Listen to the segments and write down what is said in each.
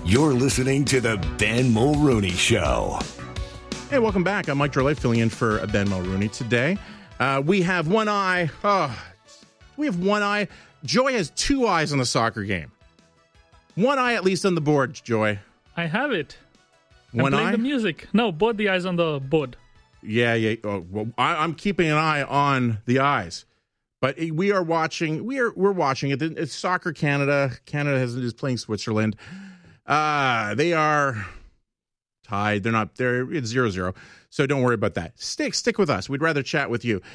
You're listening to the Ben Mulrooney Show. Hey, welcome back. I'm Mike Drolet, filling in for Ben Mulrooney today. We have one eye. We have one eye. Joy has two eyes on the soccer game. One eye at least on the board, Joy. I have it. One I'm playing eye? the music. No, both the eyes on the board. Yeah. Oh, well, I'm keeping an eye on the eyes. But we are watching. We're watching it. It's Soccer Canada. Canada is playing Switzerland. They are tied. They're not. It's 0-0. So don't worry about that. Stick with us. We'd rather chat with you.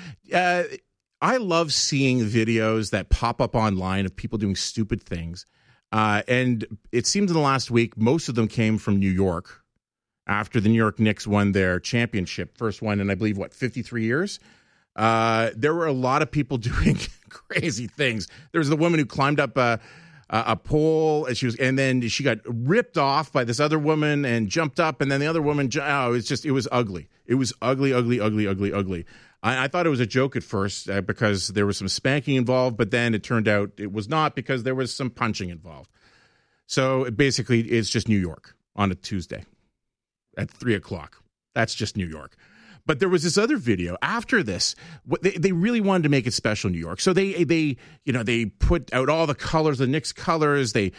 I love seeing videos that pop up online of people doing stupid things. And it seems in the last week, most of them came from New York after the New York Knicks won their championship, first one in, I believe, 53 years. There were a lot of people doing crazy things. There was the woman who climbed up a pole, and then she got ripped off by this other woman and jumped up, and then the other woman. It was ugly. It was ugly. I thought it was a joke at first because there was some spanking involved, but then it turned out it was not because there was some punching involved. So basically, it's just New York on a Tuesday at 3:00. That's just New York. But there was this other video after this. They really wanted to make it special in New York, so they put out all the colors, the Knicks colors. They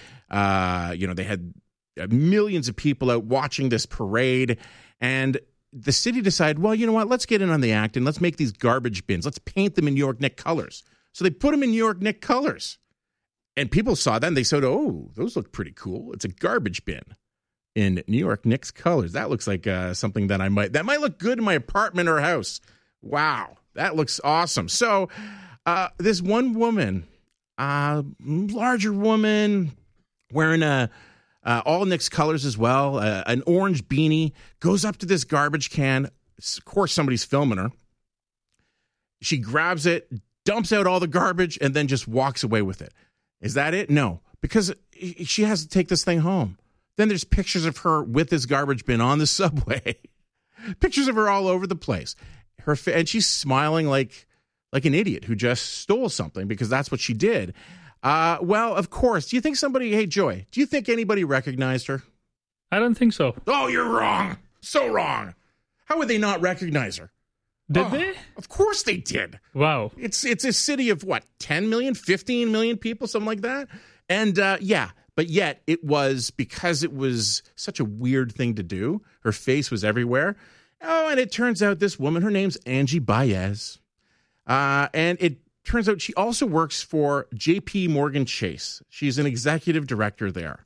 had millions of people out watching this parade, and the city decided, well, you know what? Let's get in on the act and let's make these garbage bins. Let's paint them in New York Knicks colors. So they put them in New York Knicks colors, and people saw that and they said, "Oh, those look pretty cool. It's a garbage bin in New York Knicks colors. That looks like something that might look good in my apartment or house. Wow, that looks awesome." So this one woman, larger woman, wearing all Knicks colors as well, an orange beanie, goes up to this garbage can. Of course, somebody's filming her. She grabs it, dumps out all the garbage, and then just walks away with it. Is that it? No, because she has to take this thing home. Then there's pictures of her with this garbage bin on the subway. Pictures of her all over the place. And she's smiling like an idiot who just stole something, because that's what she did. Well, of course. Do you think hey, Joy, do you think anybody recognized her? I don't think so. Oh, you're wrong. So wrong. How would they not recognize her? Did they? Of course they did. Wow. It's a city of 10 million, 15 million people, something like that. And but yet it was, because it was such a weird thing to do. Her face was everywhere. Oh, and it turns out this woman, her name's Angie Baez. And it turns out she also works for J.P. Morgan Chase. She's an executive director there.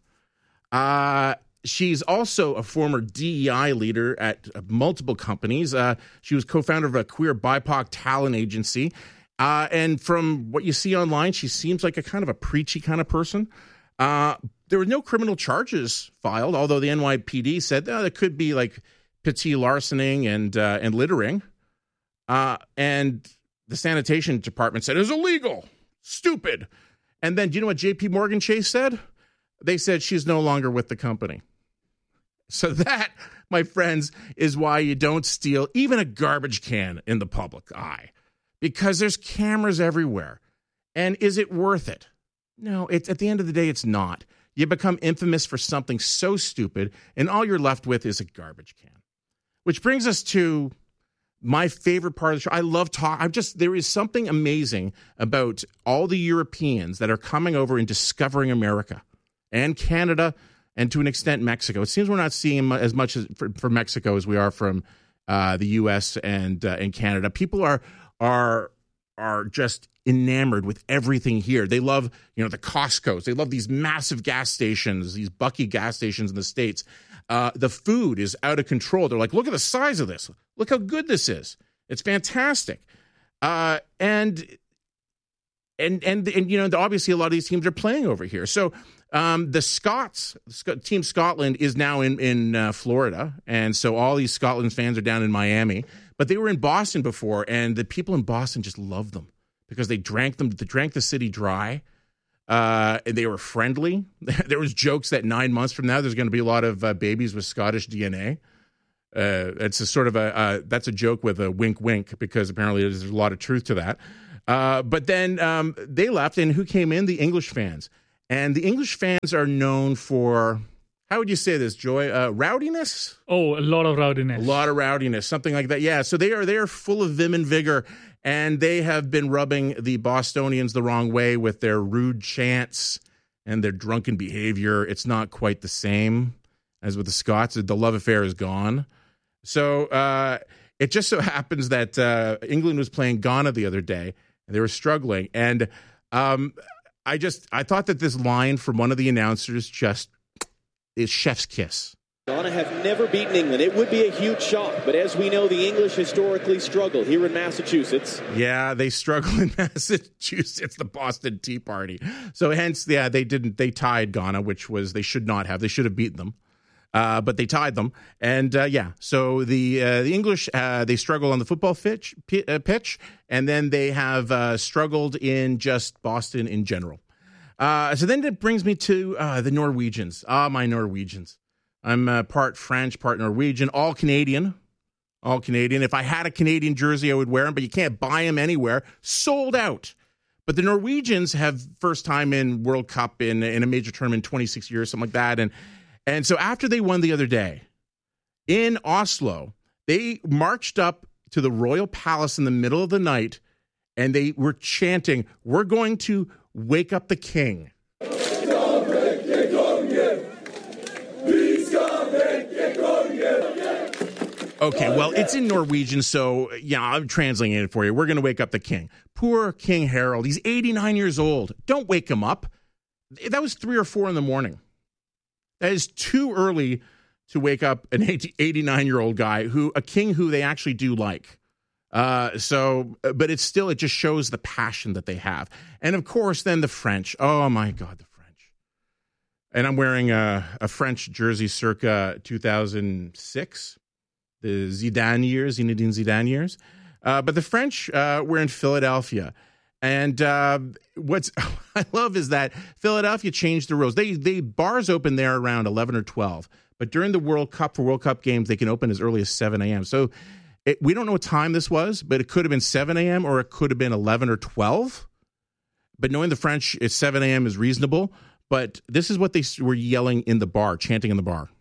She's also a former DEI leader at multiple companies. She was co-founder of a queer BIPOC talent agency. And from what you see online, she seems like a kind of a preachy kind of person. There were no criminal charges filed, although the NYPD said there could be like petit larcening and littering. And the sanitation department said it was illegal, stupid. And then do you know what J.P. Morgan Chase said? They said she's no longer with the company. So that, my friends, is why you don't steal even a garbage can in the public eye, because there's cameras everywhere. And is it worth it? No, it's at the end of the day, it's not. You become infamous for something so stupid, and all you're left with is a garbage can. Which brings us to my favorite part of the show. I love there is something amazing about all the Europeans that are coming over and discovering America and Canada, and to an extent Mexico. It seems we're not seeing as much as for Mexico as we are from the U.S. and Canada. People are just enamored with everything here. They love, the Costco's. They love these massive gas stations, these Bucky gas stations in the States. The food is out of control. They're like, look at the size of this. Look how good this is. It's fantastic. And obviously a lot of these teams are playing over here. So Team Scotland is now in Florida. And so all these Scotland fans are down in Miami. But they were in Boston before, and the people in Boston just loved them because they drank the city dry. And they were friendly. There was jokes that 9 months from now, there's going to be a lot of babies with Scottish DNA. It's a sort of that's a joke with a wink, wink, because apparently there's a lot of truth to that. But then they left, and who came in? The English fans. And the English fans are known for how would you say this, Joy? Rowdiness? Oh, a lot of rowdiness. A lot of rowdiness, something like that. Yeah, so they are full of vim and vigor, and they have been rubbing the Bostonians the wrong way with their rude chants and their drunken behavior. It's not quite the same as with the Scots. The love affair is gone. So it just so happens that England was playing Ghana the other day, and they were struggling. And I thought that this line from one of the announcers just is chef's kiss. Ghana have never beaten England. It would be a huge shock, but as we know, the English historically struggle here in Massachusetts. Yeah, they struggle in Massachusetts, the Boston Tea Party. So hence, yeah, they tied Ghana, which was, they should not have. They should have beaten them. But they tied them. And so the English, they struggle on the football pitch, and then they have struggled in just Boston in general. So then it brings me to the Norwegians. My Norwegians. I'm part French, part Norwegian, all Canadian. All Canadian. If I had a Canadian jersey, I would wear them, but you can't buy them anywhere. Sold out. But the Norwegians have first time in World Cup in a major tournament in 26 years, something like that. And so after they won the other day in Oslo, they marched up to the Royal Palace in the middle of the night, and they were chanting, "We're going to wake up the king." Okay, well, it's in Norwegian, so yeah, I'm translating it for you. We're going to wake up the king. Poor King Harold. He's 89 years old. Don't wake him up. That was 3 or 4 in the morning. That is too early to wake up an 89-year-old guy, a king who they actually do like. But it just shows the passion that they have. And of course, then the French. Oh my God, the French. And I'm wearing a French jersey circa 2006, the Zinedine Zidane years. But the French were in Philadelphia. And what's I love is that Philadelphia changed the rules. They bars open there around 11 or 12, but during the World Cup, for World Cup games, they can open as early as 7 a.m. So we don't know what time this was, but it could have been 7 a.m. or it could have been 11 or 12. But knowing the French, 7 a.m. is reasonable. But this is what they were yelling in the bar, chanting in the bar.